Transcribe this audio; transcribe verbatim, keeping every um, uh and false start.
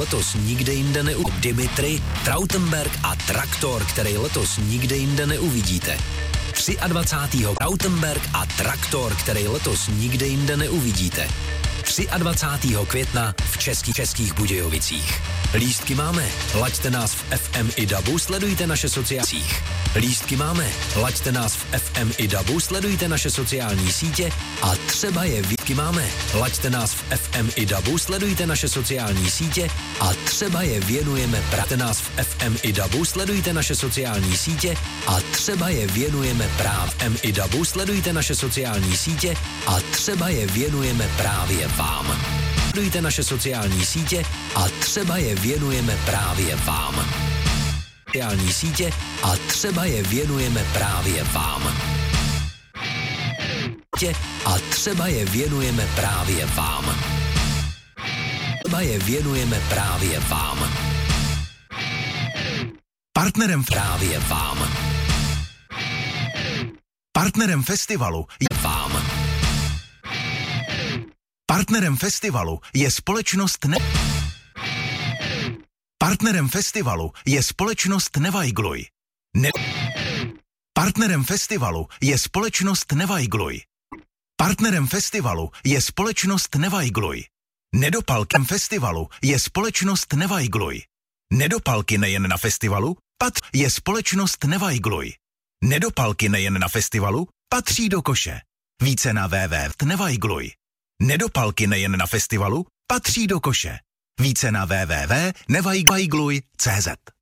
letos nikde jinde neuvidíte. Dimitri, Trautenberg a traktor, který letos nikde jinde neuvidíte. dvacátého třetího Trautenberg a traktor, který letos nikde jinde neuvidíte. dvacátého třetího května v Českých, Českých Budějovicích. Lístky máme, laďte nás v F M i dabu, sledujte naše sociální. Lístky máme, laďte nás v F M i dabu, sledujte naše sociální sítě a třeba je výtky máme, laďte nás v F M i dabu, sledujte naše sociální sítě a třeba je věnujeme, práte nás v F M i dabu, sledujte naše sociální sítě a třeba je věnujeme právě v M i dabu, sledujte naše sociální sítě a třeba je věnujeme právě vám. Sledujte naše sociální sítě a třeba je věnujeme právě vám. Sociální sítě a třeba je věnujeme právě vám. A třeba je věnujeme právě vám. Třeba je věnujeme právě vám. Partnerem právě vám. Partnerem festivalu je vám. Partnerem festivalu je společnost ne... Partnerem festivalu je společnost Nevajgluj. Ne... Partnerem festivalu je společnost Nevajgluj. Partnerem festivalu je společnost Nevajgluj. Nedopalkem festivalu je společnost Nevajgluj. Nedopalky nejen na festivalu, pat je společnost Nevajgluj. Nedopalky nejen na festivalu, patří do koše. Více na w w w tečka nevajgluj. Nedopalky nejen na festivalu, patří do koše. Více na w w w tečka nevajgluj tečka cé zet.